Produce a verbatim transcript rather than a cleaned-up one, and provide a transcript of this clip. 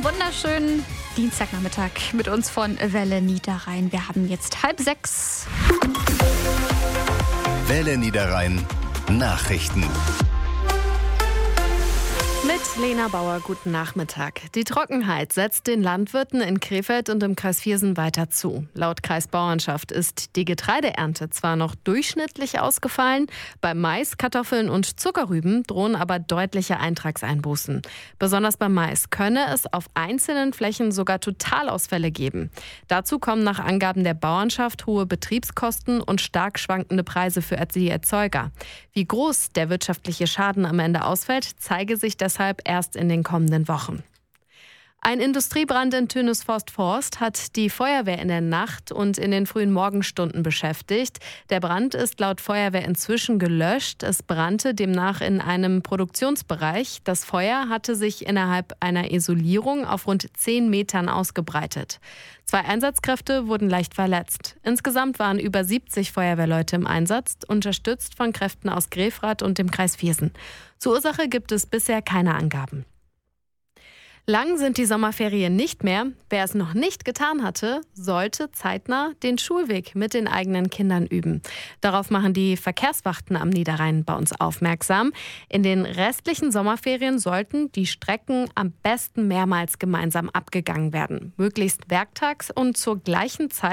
Einen wunderschönen Dienstagnachmittag mit uns von Welle Niederrhein. Wir haben jetzt halb sechs. Welle Niederrhein Nachrichten. Mit Lena Bauer, guten Nachmittag. Die Trockenheit setzt den Landwirten in Krefeld und im Kreis Viersen weiter zu. Laut Kreisbauernschaft ist die Getreideernte zwar noch durchschnittlich ausgefallen, bei Mais, Kartoffeln und Zuckerrüben drohen aber deutliche Eintragseinbußen. Besonders beim Mais könne es auf einzelnen Flächen sogar Totalausfälle geben. Dazu kommen nach Angaben der Bauernschaft hohe Betriebskosten und stark schwankende Preise für die Erzeuger. Wie groß der wirtschaftliche Schaden am Ende ausfällt, zeige sich deshalb erst in den kommenden Wochen. Ein Industriebrand in Tönisvorst-Forst hat die Feuerwehr in der Nacht und in den frühen Morgenstunden beschäftigt. Der Brand ist laut Feuerwehr inzwischen gelöscht. Es brannte demnach in einem Produktionsbereich. Das Feuer hatte sich innerhalb einer Isolierung auf rund zehn Metern ausgebreitet. Zwei Einsatzkräfte wurden leicht verletzt. Insgesamt waren über siebzig Feuerwehrleute im Einsatz, unterstützt von Kräften aus Grefrath und dem Kreis Viersen. Zur Ursache gibt es bisher keine Angaben. Lang sind die Sommerferien nicht mehr. Wer es noch nicht getan hatte, sollte zeitnah den Schulweg mit den eigenen Kindern üben. Darauf machen die Verkehrswachten am Niederrhein bei uns aufmerksam. In den restlichen Sommerferien sollten die Strecken am besten mehrmals gemeinsam abgegangen werden. Möglichst werktags und zur gleichen Zeit